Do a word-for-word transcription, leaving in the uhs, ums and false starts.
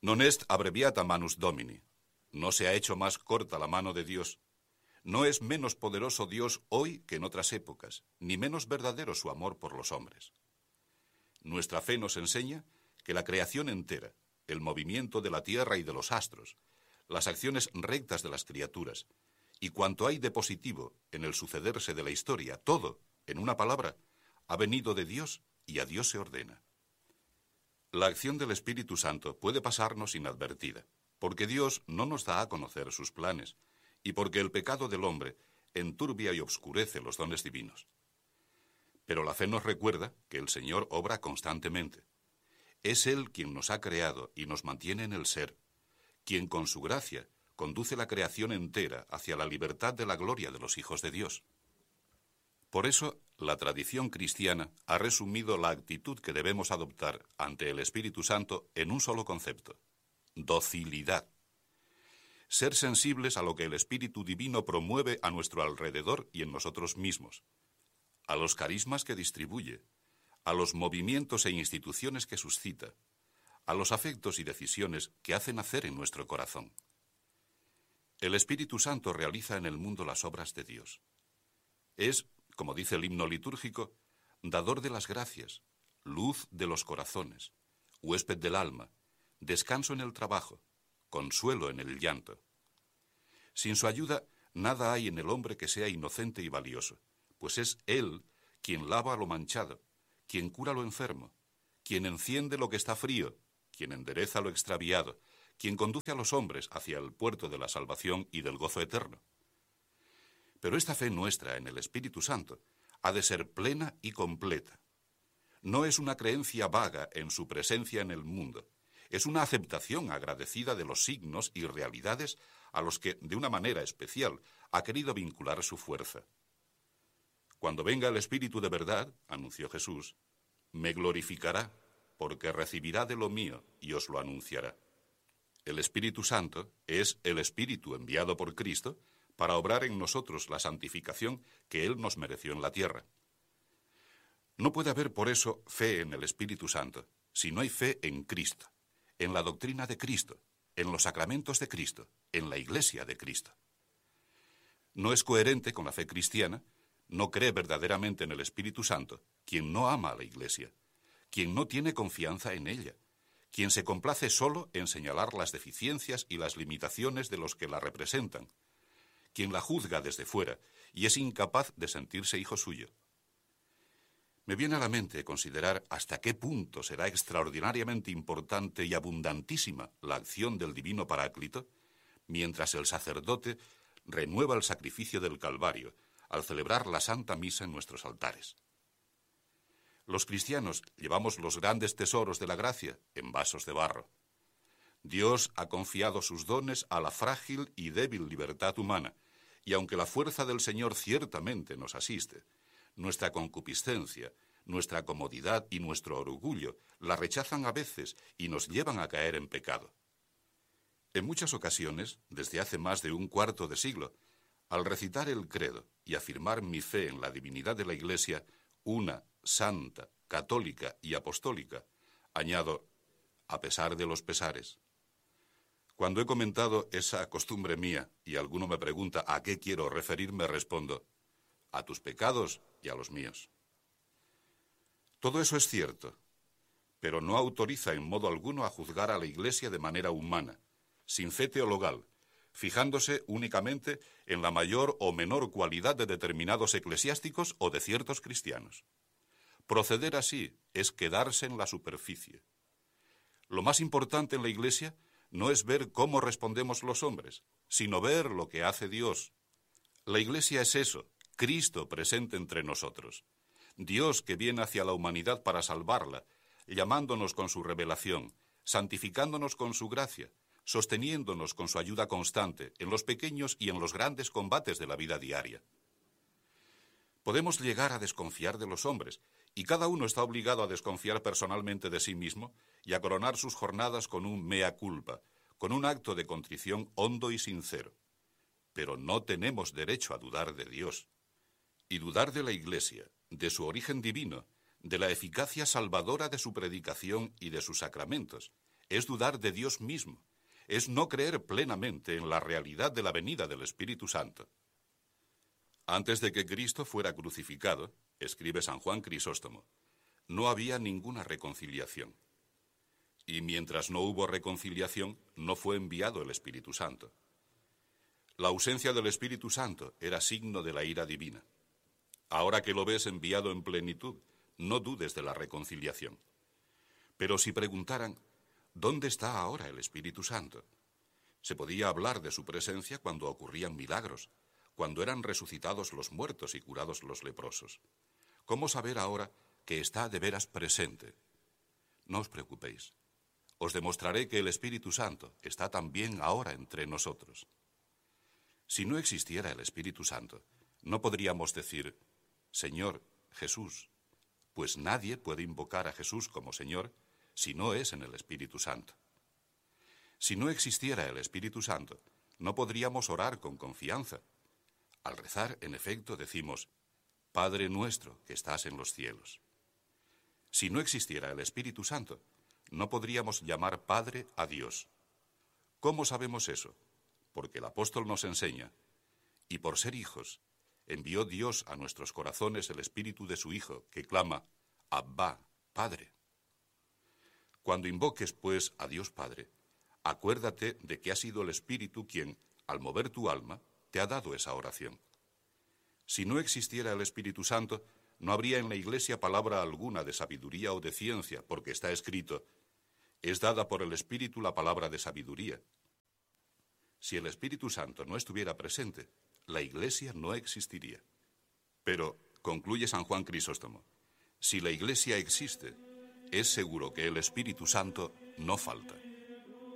Non est abreviata manus Domini. No se ha hecho más corta la mano de Dios. No es menos poderoso Dios hoy que en otras épocas, ni menos verdadero su amor por los hombres. Nuestra fe nos enseña que la creación entera, el movimiento de la tierra y de los astros, las acciones rectas de las criaturas, y cuanto hay de positivo en el sucederse de la historia, todo, en una palabra, ha venido de Dios y a Dios se ordena. La acción del Espíritu Santo puede pasarnos inadvertida, porque Dios no nos da a conocer sus planes, y porque el pecado del hombre enturbia y obscurece los dones divinos. Pero la fe nos recuerda que el Señor obra constantemente. Es Él quien nos ha creado y nos mantiene en el ser, quien con su gracia conduce la creación entera hacia la libertad de la gloria de los hijos de Dios. Por eso, la tradición cristiana ha resumido la actitud que debemos adoptar ante el Espíritu Santo en un solo concepto: docilidad. Ser sensibles a lo que el Espíritu Divino promueve a nuestro alrededor y en nosotros mismos, a los carismas que distribuye, a los movimientos e instituciones que suscita, a los afectos y decisiones que hace nacer en nuestro corazón. El Espíritu Santo realiza en el mundo las obras de Dios. Es, como dice el himno litúrgico, dador de las gracias, luz de los corazones, huésped del alma, descanso en el trabajo, consuelo en el llanto. Sin su ayuda, nada hay en el hombre que sea inocente y valioso, pues es Él quien lava lo manchado, quien cura lo enfermo, quien enciende lo que está frío, quien endereza lo extraviado, quien conduce a los hombres hacia el puerto de la salvación y del gozo eterno. Pero esta fe nuestra en el Espíritu Santo ha de ser plena y completa. No es una creencia vaga en su presencia en el mundo, es una aceptación agradecida de los signos y realidades a los que, de una manera especial, ha querido vincular su fuerza. Cuando venga el Espíritu de verdad, anunció Jesús, me glorificará, porque recibirá de lo mío y os lo anunciará. El Espíritu Santo es el Espíritu enviado por Cristo para obrar en nosotros la santificación que Él nos mereció en la tierra. No puede haber por eso fe en el Espíritu Santo si no hay fe en Cristo, en la doctrina de Cristo, en los sacramentos de Cristo, en la Iglesia de Cristo. No es coherente con la fe cristiana, no cree verdaderamente en el Espíritu Santo quien no ama a la Iglesia, quien no tiene confianza en ella, quien se complace solo en señalar las deficiencias y las limitaciones de los que la representan, quien la juzga desde fuera y es incapaz de sentirse hijo suyo. Me viene a la mente considerar hasta qué punto será extraordinariamente importante y abundantísima la acción del Divino Paráclito, mientras el sacerdote renueva el sacrificio del Calvario al celebrar la Santa Misa en nuestros altares. Los cristianos llevamos los grandes tesoros de la gracia en vasos de barro. Dios ha confiado sus dones a la frágil y débil libertad humana, y aunque la fuerza del Señor ciertamente nos asiste, nuestra concupiscencia, nuestra comodidad y nuestro orgullo la rechazan a veces y nos llevan a caer en pecado. En muchas ocasiones, desde hace más de un cuarto de siglo, al recitar el credo y afirmar mi fe en la divinidad de la Iglesia, una, santa, católica y apostólica, añado, a pesar de los pesares. Cuando he comentado esa costumbre mía y alguno me pregunta a qué quiero referirme, respondo, a tus pecados y a los míos. Todo eso es cierto, pero no autoriza en modo alguno a juzgar a la Iglesia de manera humana, sin fe teologal, fijándose únicamente en la mayor o menor cualidad de determinados eclesiásticos o de ciertos cristianos. Proceder así es quedarse en la superficie. Lo más importante en la Iglesia no es ver cómo respondemos los hombres, sino ver lo que hace Dios. La Iglesia es eso, Cristo presente entre nosotros. Dios que viene hacia la humanidad para salvarla, llamándonos con su revelación, santificándonos con su gracia, sosteniéndonos con su ayuda constante en los pequeños y en los grandes combates de la vida diaria. Podemos llegar a desconfiar de los hombres, y cada uno está obligado a desconfiar personalmente de sí mismo y a coronar sus jornadas con un mea culpa, con un acto de contrición hondo y sincero. Pero no tenemos derecho a dudar de Dios. Y dudar de la Iglesia, de su origen divino, de la eficacia salvadora de su predicación y de sus sacramentos, es dudar de Dios mismo, es no creer plenamente en la realidad de la venida del Espíritu Santo. Antes de que Cristo fuera crucificado, escribe San Juan Crisóstomo, no había ninguna reconciliación. Y mientras no hubo reconciliación, no fue enviado el Espíritu Santo. La ausencia del Espíritu Santo era signo de la ira divina. Ahora que lo ves enviado en plenitud, no dudes de la reconciliación. Pero si preguntaran, ¿dónde está ahora el Espíritu Santo? Se podía hablar de su presencia cuando ocurrían milagros, cuando eran resucitados los muertos y curados los leprosos. ¿Cómo saber ahora que está de veras presente? No os preocupéis. Os demostraré que el Espíritu Santo está también ahora entre nosotros. Si no existiera el Espíritu Santo, no podríamos decir, Señor Jesús, pues nadie puede invocar a Jesús como Señor si no es en el Espíritu Santo. Si no existiera el Espíritu Santo, no podríamos orar con confianza. Al rezar, en efecto, decimos, Padre nuestro que estás en los cielos. Si no existiera el Espíritu Santo, no podríamos llamar Padre a Dios. ¿Cómo sabemos eso? Porque el apóstol nos enseña, y por ser hijos, envió Dios a nuestros corazones el Espíritu de su Hijo, que clama, Abba, Padre. Cuando invoques, pues, a Dios Padre, acuérdate de que ha sido el Espíritu quien, al mover tu alma, te ha dado esa oración. Si no existiera el Espíritu Santo, no habría en la Iglesia palabra alguna de sabiduría o de ciencia, porque está escrito, es dada por el Espíritu la palabra de sabiduría. Si el Espíritu Santo no estuviera presente, la Iglesia no existiría. Pero, concluye San Juan Crisóstomo, si la Iglesia existe, es seguro que el Espíritu Santo no falta.